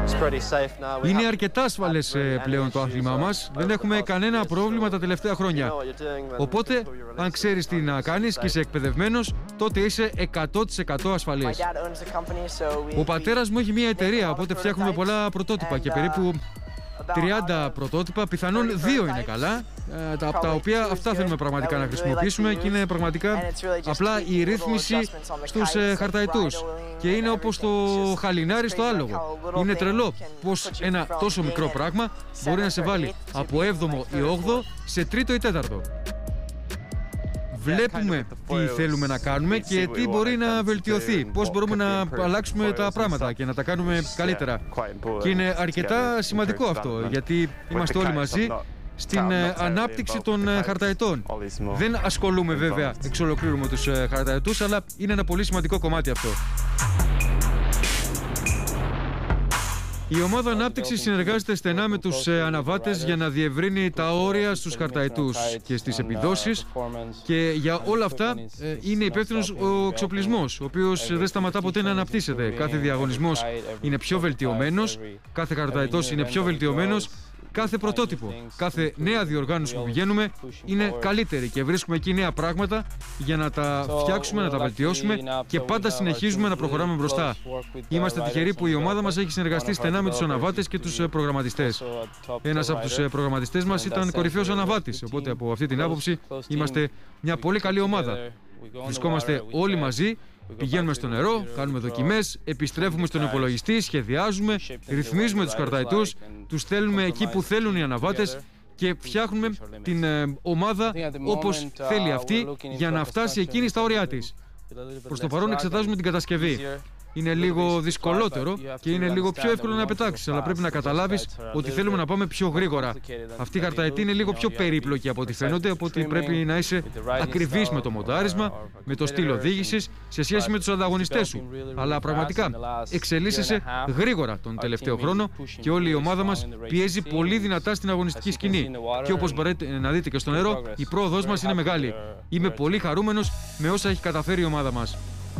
Είναι αρκετά ασφαλές πλέον το άθλημά μας. Δεν έχουμε κανένα πρόβλημα τα τελευταία χρόνια. Οπότε, αν ξέρεις τι να κάνεις και είσαι εκπαιδευμένος, τότε είσαι 100% ασφαλής. Ο πατέρας μου έχει μια εταιρεία, οπότε φτιάχνουμε πολλά πρωτότυπα και περίπου 30 πρωτότυπα, πιθανόν 2 είναι καλά, από τα οποία αυτά θέλουμε πραγματικά να χρησιμοποιήσουμε και είναι πραγματικά απλά η ρύθμιση στους χαρταετούς. Και είναι όπως το χαλινάρι στο άλογο. Είναι τρελό πως ένα τόσο μικρό πράγμα μπορεί να σε βάλει από 7ο ή 8ο σε 3ο ή 4ο. Βλέπουμε τι θέλουμε να κάνουμε και τι μπορεί να βελτιωθεί, πώς μπορούμε να αλλάξουμε τα πράγματα και να τα κάνουμε καλύτερα. Και είναι αρκετά σημαντικό αυτό, γιατί είμαστε όλοι μαζί στην ανάπτυξη των χαρταετών. Δεν ασχολούμαι βέβαια εξ ολοκλήρου με τους χαρταετούς, αλλά είναι ένα πολύ σημαντικό κομμάτι αυτό. Η ομάδα ανάπτυξης συνεργάζεται στενά με τους αναβάτες για να διευρύνει τα όρια στους χαρταετούς και στις επιδόσεις, και για όλα αυτά είναι υπεύθυνος ο εξοπλισμός, ο οποίος δεν σταματά ποτέ να αναπτύσσεται. Κάθε διαγωνισμός είναι πιο βελτιωμένος, κάθε χαρταετός είναι πιο βελτιωμένος, κάθε πρωτότυπο, κάθε νέα διοργάνωση που πηγαίνουμε είναι καλύτερη και βρίσκουμε εκεί νέα πράγματα για να τα φτιάξουμε, να τα βελτιώσουμε και πάντα συνεχίζουμε να προχωράμε μπροστά. Είμαστε τυχεροί που η ομάδα μας έχει συνεργαστεί στενά με τους αναβάτες και τους προγραμματιστές. Ένας από τους προγραμματιστές μας ήταν κορυφαίος αναβάτης, οπότε από αυτή την άποψη είμαστε μια πολύ καλή ομάδα. Βρισκόμαστε όλοι μαζί, πηγαίνουμε στο νερό, κάνουμε δοκιμές, επιστρέφουμε στον υπολογιστή, σχεδιάζουμε, ρυθμίζουμε τους χαρταετούς, τους στέλνουμε εκεί που θέλουν οι αναβάτες και φτιάχνουμε την ομάδα όπως θέλει αυτή για να φτάσει εκείνη στα όρια της. Προς το παρόν εξετάζουμε την κατασκευή. Είναι λίγο δυσκολότερο και είναι λίγο πιο εύκολο να πετάξεις, αλλά πρέπει να καταλάβεις ότι θέλουμε να πάμε πιο γρήγορα. Αυτή η χαρταετή είναι λίγο πιο περίπλοκη από ό,τι φαίνονται, οπότε πρέπει να είσαι ακριβής με το μοντάρισμα, με το στυλ οδήγησης σε σχέση με τους ανταγωνιστές σου. Αλλά πραγματικά εξελίσσεσαι γρήγορα τον τελευταίο χρόνο και όλη η ομάδα μας πιέζει πολύ δυνατά στην αγωνιστική σκηνή. Και όπως μπορείτε να δείτε και στο νερό, η πρόοδος μας είναι μεγάλη. Είμαι πολύ χαρούμενος με όσα έχει καταφέρει η ομάδα μας.